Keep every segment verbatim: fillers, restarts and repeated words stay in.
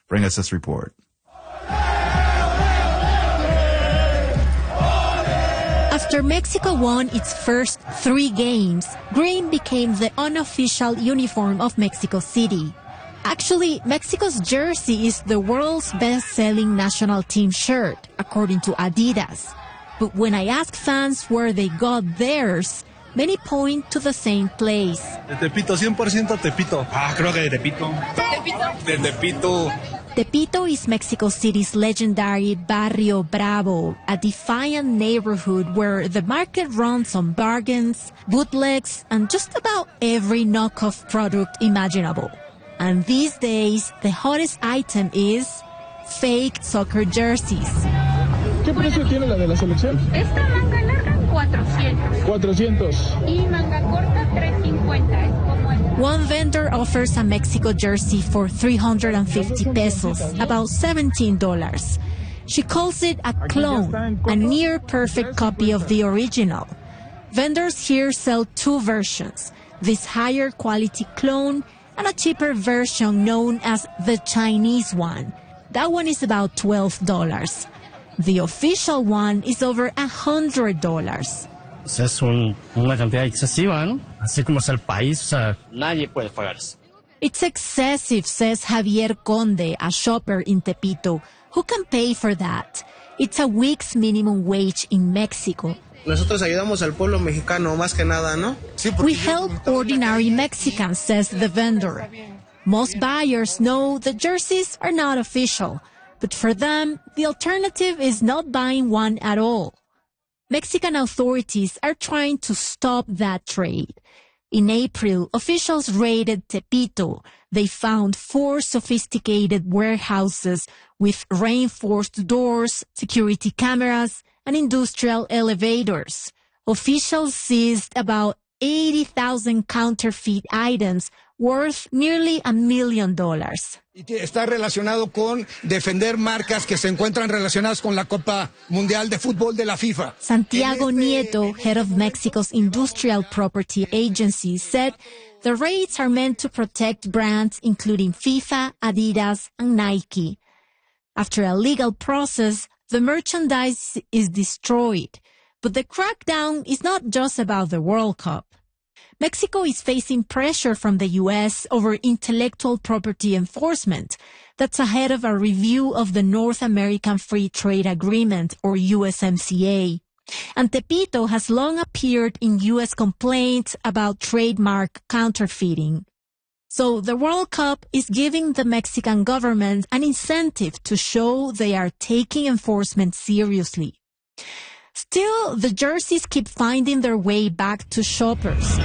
bring us this report. After Mexico won its first three games, green became the unofficial uniform of Mexico City. Actually, Mexico's jersey is the world's best-selling national team shirt, according to Adidas. But when I ask fans where they got theirs, many point to the same place. De Tepito, cien por ciento Tepito. Ah, creo que de Tepito. ¿Tepito? De Tepito. Tepito is Mexico City's legendary Barrio Bravo, a defiant neighborhood where the market runs on bargains, bootlegs, and just about every knockoff product imaginable. And these days, the hottest item is fake soccer jerseys. ¿Qué precio tiene la de la selección? Esta manga larga, cuatrocientos. cuatrocientos. Y manga corta, trescientos cincuenta. Es como el... One vendor offers a Mexico jersey for three hundred fifty pesos, about seventeen dollars. She calls it a clone, a near-perfect copy of the original. Vendors here sell two versions, this higher quality clone and a cheaper version known as the Chinese one. That one is about twelve dollars. The official one is over one hundred dollars. Es un, una cantidad excesiva, ¿no? Así como es el país, o sea, nadie puede pagar eso. It's excessive, says Javier Conde, a shopper in Tepito. Who can pay for that? It's a week's minimum wage in Mexico. Nosotros ayudamos al pueblo mexicano más que nada, ¿no? We help ordinary Mexicans, says the vendor. Most buyers know the jerseys are not official, but for them, the alternative is not buying one at all. Mexican authorities are trying to stop that trade. In April, officials raided Tepito. They found four sophisticated warehouses with reinforced doors, security cameras, and industrial elevators. Officials seized about eighty thousand counterfeit items worth nearly a million dollars. Está relacionado con defender marcas que se encuentran relacionadas con la Copa Mundial de Fútbol de la FIFA. Santiago Nieto, head of Mexico's Industrial Property Agency, said the raids are meant to protect brands including FIFA, Adidas, and Nike. After a legal process, the merchandise is destroyed. But the crackdown is not just about the World Cup. Mexico is facing pressure from the U S over intellectual property enforcement. That's ahead of a review of the North American Free Trade Agreement, or U S M C A. And Tepito has long appeared in U S complaints about trademark counterfeiting. So the World Cup is giving the Mexican government an incentive to show they are taking enforcement seriously. Still, the jerseys keep finding their way back to shoppers.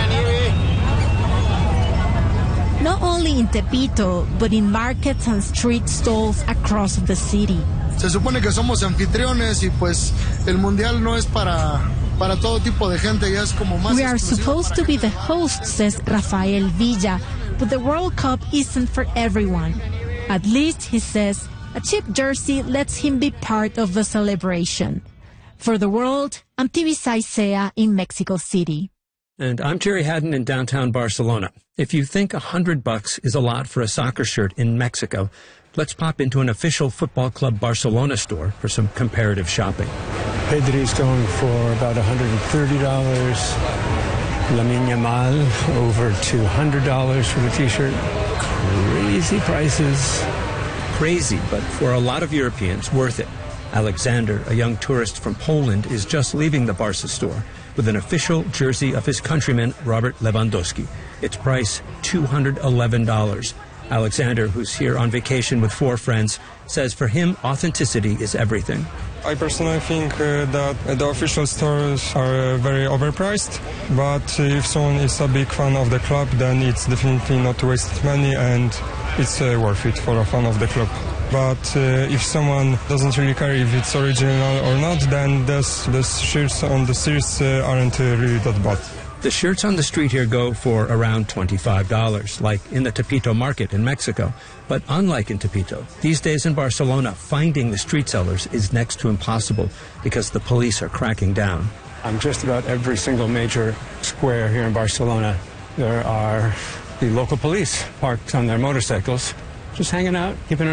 Not only in Tepito, but in markets and street stalls across the city. Se supone que somos anfitriones y pues el mundial no es para para todo tipo de gente, ya es como más. We are supposed to be the host, says Rafael Villa, but the World Cup isn't for everyone. At least, he says, a cheap jersey lets him be part of the celebration. For the World, I'm T V Saisea in Mexico City. And I'm Jerry Haddon in downtown Barcelona. If you think a hundred bucks is a lot for a soccer shirt in Mexico, let's pop into an official Football Club Barcelona store for some comparative shopping. Pedri's going for about one hundred thirty dollars. Lamine Yamal over two hundred dollars for the t-shirt. Crazy prices. Crazy, but for a lot of Europeans, worth it. Alexander, a young tourist from Poland, is just leaving the Barca store with an official jersey of his countryman, Robert Lewandowski. Its price, two hundred eleven dollars. Alexander, who's here on vacation with four friends, says for him, authenticity is everything. I personally think uh, that the official stores are uh, very overpriced, but if someone is a big fan of the club, then it's definitely not wasted money and it's uh, worth it for a fan of the club. But uh, if someone doesn't really care if it's original or not, then this, the shirts on the streets uh, aren't uh, really that bad. The shirts on the street here go for around twenty-five dollars, like in the Tepito market in Mexico. But unlike in Tepito, these days in Barcelona, finding the street sellers is next to impossible because the police are cracking down. On just about every single major square here in Barcelona, there are the local police parked on their motorcycles, just hanging out, keeping an